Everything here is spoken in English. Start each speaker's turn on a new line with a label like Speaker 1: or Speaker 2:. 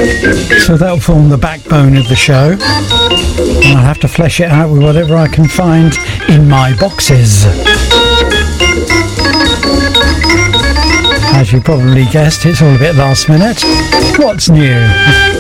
Speaker 1: So that'll form the backbone of the show, and I'll have to flesh it out with whatever I can find in my boxes. As you probably guessed, it's all a bit last minute. What's new?